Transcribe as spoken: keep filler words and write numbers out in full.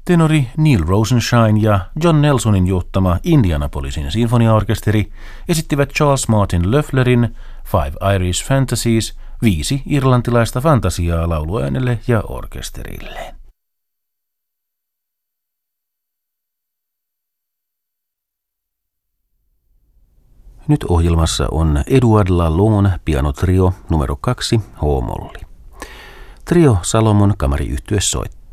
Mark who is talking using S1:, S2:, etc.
S1: Tenori Neil Rosenshine ja John Nelsonin johtama Indianapolisin sinfoniaorkesteri esittivät Charles Martin Loefflerin Five Irish Fantasies, viisi irlantilaista fantasiaa lauluäänelle ja orkesterille. Nyt ohjelmassa on Edouard Laloux pianotrio numero kaksi H-molli. Trio Salomon kamariyhtye soittaa.